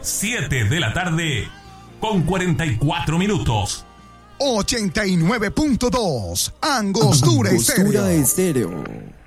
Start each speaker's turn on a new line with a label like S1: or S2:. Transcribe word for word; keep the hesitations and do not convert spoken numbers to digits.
S1: siete de la tarde con cuarenta y cuatro minutos.
S2: ochenta y nueve punto dos Angostura,
S3: Angostura
S2: Estéreo.
S3: Estéreo.